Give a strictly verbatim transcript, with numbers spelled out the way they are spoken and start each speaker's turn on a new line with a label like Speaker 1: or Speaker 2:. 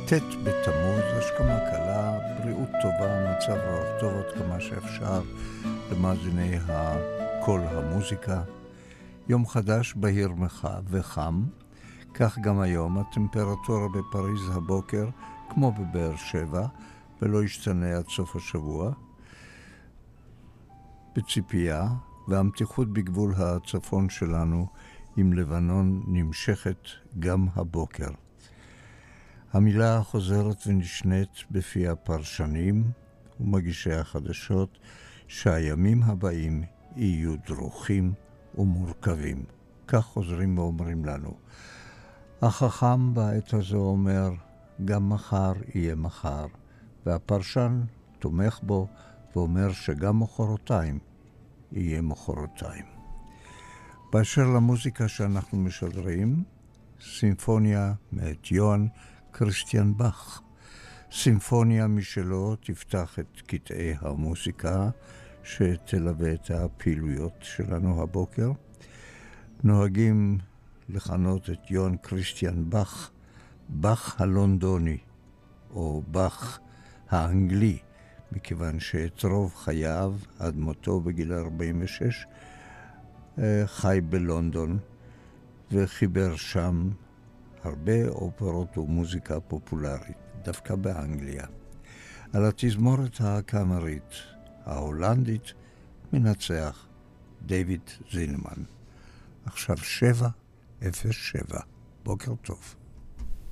Speaker 1: ט' בתמוז, השכמה קלה, בריאות טובה, מצב רוח טוב עד כמה שאפשר למאזיני כל המוזיקה. יום חדש בהיר וחם, כך גם היום. הטמפרטורה בפריז הבוקר כמו בבאר שבע, ולא ישתנה עד סוף השבוע. בציפייה, והמתיחות בגבול הצפון שלנו עם לבנון נמשכת גם הבוקר. המילה חוזרת ונשנית בפי הפרשנים ומגישי החדשות שהימים הבאים יהיו דרוכים ומורכבים. כך חוזרים ואומרים לנו. החכם בעת הזו אומר, גם מחר יהיה מחר, והפרשן תומך בו ואומר שגם מחרתיים יהיה מחרתיים. באשר למוזיקה שאנחנו משדרים, סימפוניה מאת יוהאן כריסטיאן באך. סימפוניה משלו תפתח את קטעי המוזיקה שתלווה את הפעילויות שלנו הבוקר. נוהגים לכנות את יוהאן כריסטיאן באך, באך הלונדוני, או באך האנגלי, מכיוון שאת רוב חייו, עד מותו בגיל ארבעים ושש, חי בלונדון, וחיבר שם הרבה אופרות ומוזיקה פופולרית, דווקא באנגליה. על התזמורת הקאמרית ההולנדית מנצח דיוויד זילמן. עכשיו שבע אפס שבע. בוקר טוב.